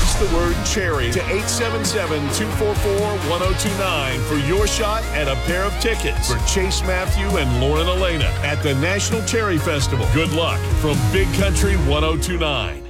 Text the word cherry to 877-244-1029 for your shot at a pair of tickets for Chase Matthew and Lauren Elena at the National Cherry Festival. Good luck from Big Country 1029.